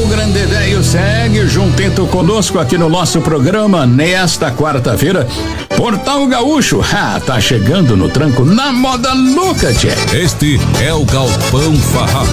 O Grande Velho segue juntito conosco aqui no nosso programa nesta quarta-feira. Portal Gaúcho, tá chegando no tranco na moda louca, tchê. Este é o Galpão Farrapos.